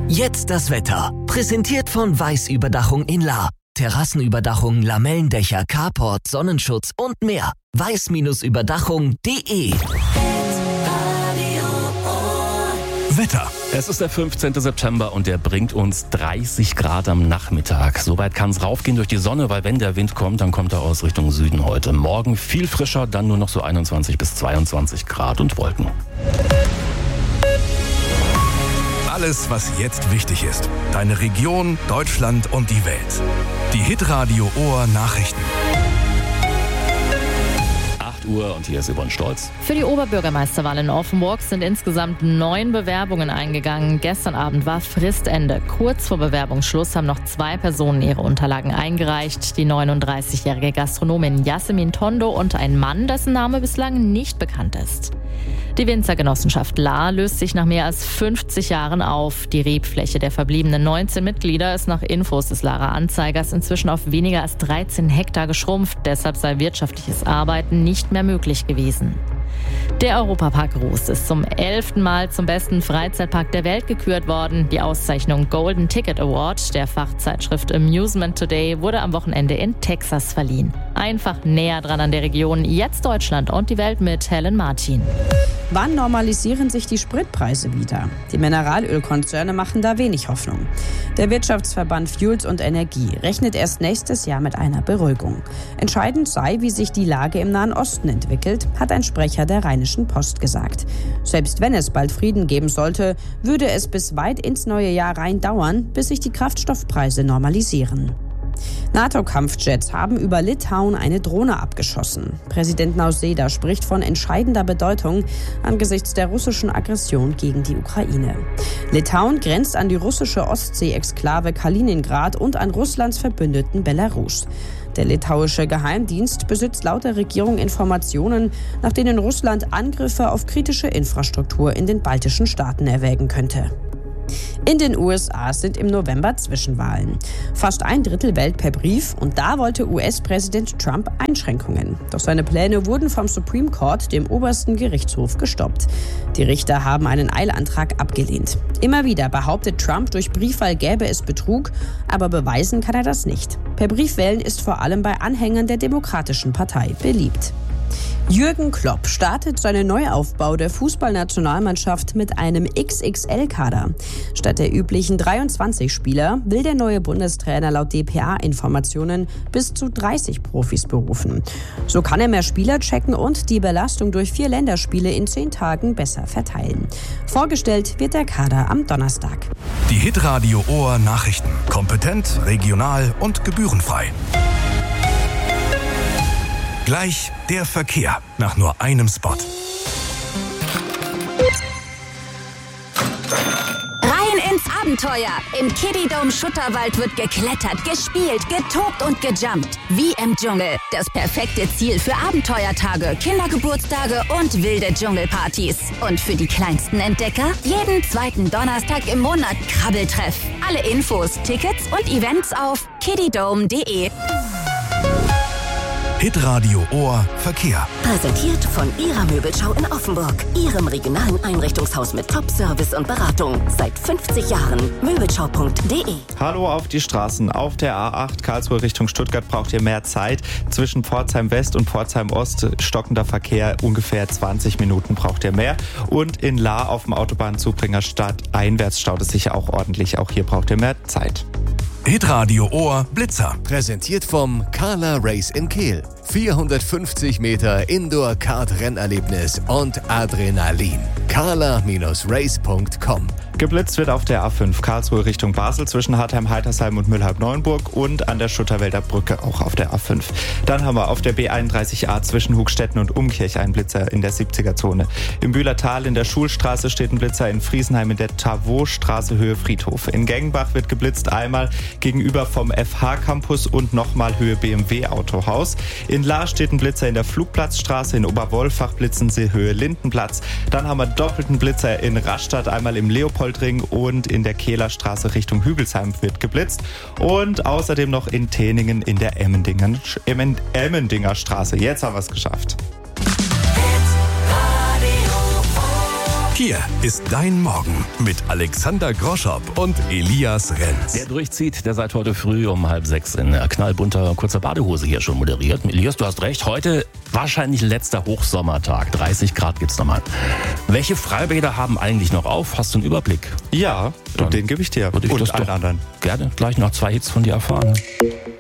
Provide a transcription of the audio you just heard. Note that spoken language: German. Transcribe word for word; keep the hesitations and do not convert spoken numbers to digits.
Jetzt das Wetter. Präsentiert von Weiß-Überdachung in Lahr. Terrassenüberdachung, Lamellendächer, Carport, Sonnenschutz und mehr. weiß Überdachung punkt de. Wetter. Es ist der fünfzehnten September und der bringt uns dreißig Grad am Nachmittag. Soweit kann es raufgehen durch die Sonne, weil wenn der Wind kommt, dann kommt er aus Richtung Süden heute. Morgen viel frischer, dann nur noch so einundzwanzig bis zweiundzwanzig Grad und Wolken. Alles, was jetzt wichtig ist. Deine Region, Deutschland und die Welt. Die Hitradio Ohr Nachrichten. acht Uhr und hier ist Yvonne Stolz. Für die Oberbürgermeisterwahl in Offenburg sind insgesamt neun Bewerbungen eingegangen. Gestern Abend war Fristende. Kurz vor Bewerbungsschluss haben noch zwei Personen ihre Unterlagen eingereicht. Die neununddreißigjährige Gastronomin Yasemin Tondo und ein Mann, dessen Name bislang nicht bekannt ist. Die Winzergenossenschaft Lahr löst sich nach mehr als fünfzig Jahren auf. Die Rebfläche der verbliebenen neunzehn Mitglieder ist nach Infos des Lahrer Anzeigers inzwischen auf weniger als dreizehn Hektar geschrumpft. Deshalb sei wirtschaftliches Arbeiten nicht mehr möglich gewesen. Der Europapark Rust ist zum elften Mal zum besten Freizeitpark der Welt gekürt worden. Die Auszeichnung Golden Ticket Award der Fachzeitschrift Amusement Today wurde am Wochenende in Texas verliehen. Einfach näher dran an der Region, jetzt Deutschland und die Welt mit Helen Martin. Wann normalisieren sich die Spritpreise wieder? Die Mineralölkonzerne machen da wenig Hoffnung. Der Wirtschaftsverband Fuels und Energie rechnet erst nächstes Jahr mit einer Beruhigung. Entscheidend sei, wie sich die Lage im Nahen Osten entwickelt, hat ein Sprecher der Rheinischen Post gesagt. Selbst wenn es bald Frieden geben sollte, würde es bis weit ins neue Jahr rein dauern, bis sich die Kraftstoffpreise normalisieren. NATO-Kampfjets haben über Litauen eine Drohne abgeschossen. Präsident Nausėda spricht von entscheidender Bedeutung angesichts der russischen Aggression gegen die Ukraine. Litauen grenzt an die russische Ostsee-Exklave Kaliningrad und an Russlands Verbündeten Belarus. Der litauische Geheimdienst besitzt laut der Regierung Informationen, nach denen Russland Angriffe auf kritische Infrastruktur in den baltischen Staaten erwägen könnte. In den U S A sind im November Zwischenwahlen. Fast ein Drittel wählt per Brief und da wollte U S-Präsident Trump Einschränkungen. Doch seine Pläne wurden vom Supreme Court, dem obersten Gerichtshof, gestoppt. Die Richter haben einen Eilantrag abgelehnt. Immer wieder behauptet Trump, durch Briefwahl gäbe es Betrug, aber beweisen kann er das nicht. Per Briefwählen ist vor allem bei Anhängern der Demokratischen Partei beliebt. Jürgen Klopp startet seinen Neuaufbau der Fußballnationalmannschaft mit einem X X L-Kader. Statt der üblichen dreiundzwanzig Spieler will der neue Bundestrainer laut D P A-Informationen bis zu dreißig Profis berufen. So kann er mehr Spieler checken und die Belastung durch vier Länderspiele in zehn Tagen besser verteilen. Vorgestellt wird der Kader am Donnerstag. Die Hitradio Ohr Nachrichten. Kompetent, regional und gebührenfrei. Gleich der Verkehr nach nur einem Spot. Rein ins Abenteuer! Im Kiddie Dome Schutterwald wird geklettert, gespielt, getobt und gejumpt. Wie im Dschungel. Das perfekte Ziel für Abenteuertage, Kindergeburtstage und wilde Dschungelpartys. Und für die kleinsten Entdecker jeden zweiten Donnerstag im Monat Krabbeltreff. Alle Infos, Tickets und Events auf kiddydome punkt de. Hitradio Ohr Verkehr. Präsentiert von Ihrer Möbelschau in Offenburg. Ihrem regionalen Einrichtungshaus mit Top-Service und Beratung. Seit fünfzig Jahren. möbelschau punkt de. Hallo auf die Straßen. Auf der A acht Karlsruhe Richtung Stuttgart braucht ihr mehr Zeit. Zwischen Pforzheim West und Pforzheim Ost stockender Verkehr. Ungefähr zwanzig Minuten braucht ihr mehr. Und in Lahr auf dem Autobahnzubringer stadteinwärts staut es sich auch ordentlich. Auch hier braucht ihr mehr Zeit. Hitradio Ohr Blitzer. Präsentiert vom Carla Race in Kehl. vierhundertfünfzig Meter Indoor-Kart-Rennerlebnis und Adrenalin. carla Race punkt com. Geblitzt wird auf der A fünf Karlsruhe Richtung Basel zwischen Hartheim-Heitersheim und Müllhalb-Neuenburg und an der Schutterwälder Brücke auch auf der A fünf. Dann haben wir auf der B einunddreißig A zwischen Hugstetten und Umkirch einen Blitzer in der siebziger-Zone. Im Bühlertal in der Schulstraße steht ein Blitzer, in Friesenheim in der Tavot-Straße Höhe Friedhof. In Gengenbach wird geblitzt, einmal gegenüber vom F H-Campus und nochmal Höhe B M W-Autohaus. In Lahr steht ein Blitzer in der Flugplatzstraße, in Oberwolfach blitzen sie Höhe Lindenplatz. Dann haben wir doppelten Blitzer in Rastatt, einmal im Leopoldring und in der Kehlerstraße Richtung Hügelsheim wird geblitzt. Und außerdem noch in Teningen in der Emmendingen, Emmendinger Straße. Jetzt haben wir es geschafft. Hier ist dein Morgen mit Alexander Groschopp und Elias Renz. Der durchzieht, der seit heute früh um halb sechs in knallbunter kurzer Badehose hier schon moderiert. Elias, du hast recht, heute wahrscheinlich letzter Hochsommertag. dreißig Grad gibt's nochmal. Welche Freibäder haben eigentlich noch auf? Hast du einen Überblick? Ja, Dann den gebe ich dir. würde ich Und das allen doch anderen. gerne gleich nach zwei Hits von dir erfahren.